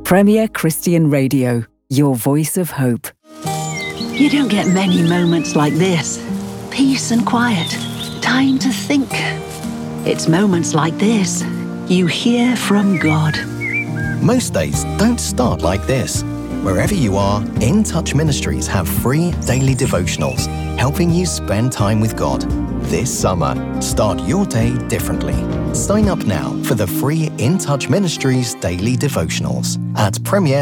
Premier Christian Radio, your voice of hope. You don't get many moments like this. Peace and quiet. Time to think. It's moments like this you hear from God. Most days don't start like this. Wherever you are, In Touch Ministries have free daily devotionals, helping you spend time with God. This summer, start your day differently. Sign up now for the free In Touch Ministries daily devotionals at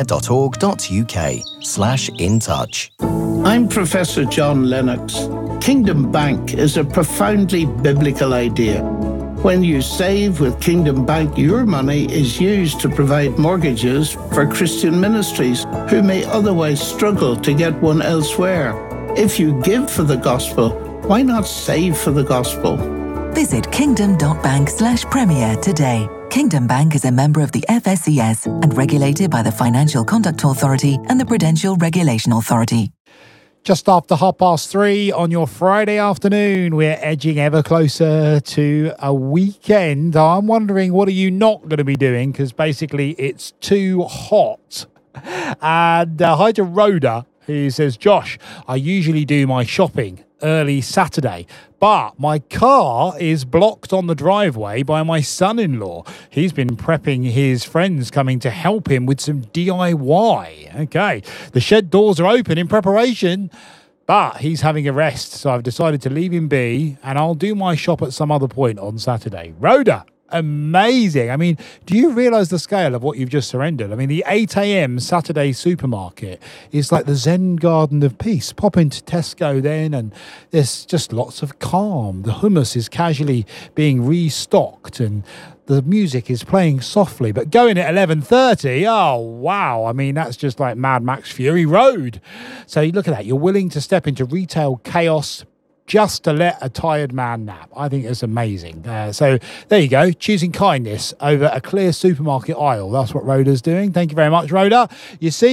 premier.org.uk/intouch. I'm Professor John Lennox. Kingdom Bank is a profoundly biblical idea. When you save with Kingdom Bank, your money is used to provide mortgages for Christian ministries who may otherwise struggle to get one elsewhere. If you give for the gospel, why not save for the gospel? Visit kingdom.bank/premier today. Kingdom Bank is a member of the FSCS and regulated by the Financial Conduct Authority and the Prudential Regulation Authority. Just after 3:30 on your Friday afternoon, we're edging ever closer to a weekend. I'm wondering, what are you not going to be doing? Because basically it's too hot. And hi to Rhoda, who says, Josh, I usually do my shopping early Saturday, but my car is blocked on the driveway by my son-in-law. He's been prepping his friends coming to help him with some DIY. Okay, the shed doors are open in preparation, but he's having a rest, so I've decided to leave him be, and I'll do my shop at some other point on Saturday. Rhoda, amazing. I mean, do you realise the scale of what you've just surrendered? I mean, the 8 a.m. Saturday supermarket is like the Zen garden of peace. Pop into Tesco then, and there's just lots of calm. The hummus is casually being restocked, and the music is playing softly. But going at 11:30, oh, wow. I mean, that's just like Mad Max Fury Road. So you look at that. You're willing to step into retail chaos just to let a tired man nap. I think it's amazing. So there you go. Choosing kindness over a clear supermarket aisle. That's what Rhoda's doing. Thank you very much, Rhoda. You see,